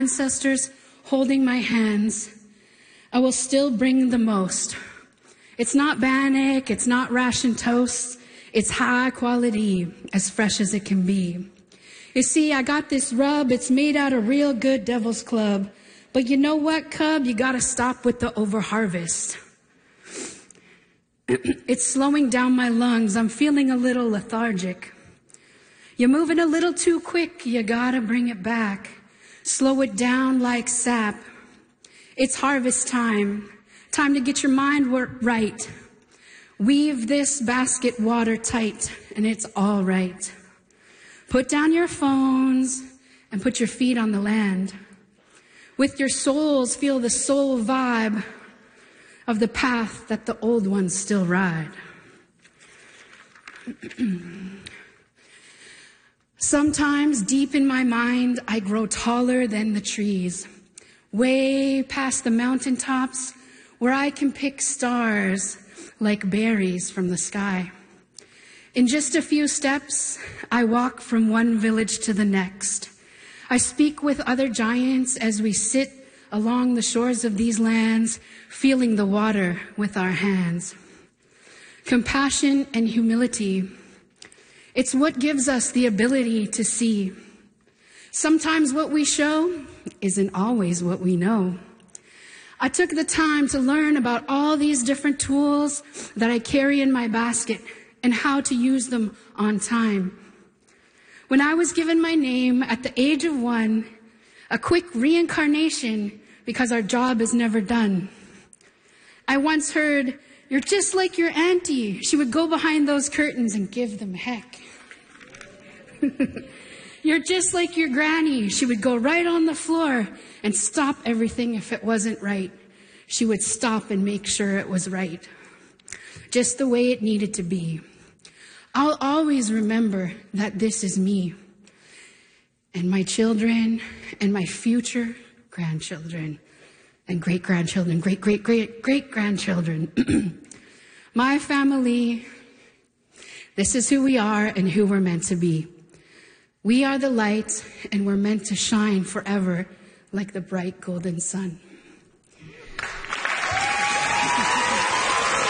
ancestors holding my hands, I will still bring the most. It's not Bannock, it's not ration toast, it's high quality, as fresh as it can be. You see, I got this rub, it's made out of real good Devil's Club. But you know what, Cub? You gotta stop with the overharvest. It's slowing down my lungs, I'm feeling a little lethargic. You're moving a little too quick, you gotta bring it back. Slow it down like sap. It's harvest time. Time to get your mind right. Weave this basket watertight, and it's all right. Put down your phones and put your feet on the land. With your souls, feel the soul vibe of the path that the old ones still ride. Sometimes deep in my mind, I grow taller than the trees, way past the mountaintops where I can pick stars like berries from the sky. In just a few steps, I walk from one village to the next. I speak with other giants as we sit along the shores of these lands, feeling the water with our hands. Compassion and humility, it's what gives us the ability to see. Sometimes what we show isn't always what we know. I took the time to learn about all these different tools that I carry in my basket and how to use them on time. When I was given my name at the age of 1, a quick reincarnation because our job is never done. I once heard, "You're just like your auntie. She would go behind those curtains and give them heck." "You're just like your granny. She would go right on the floor and stop everything if it wasn't right. She would stop and make sure it was right. Just the way it needed to be." I'll always remember that this is me and my children and my future grandchildren and great-grandchildren, great-great-great-great-grandchildren. My family, this is who we are and who we're meant to be. We are the light, and we're meant to shine forever like the bright golden sun.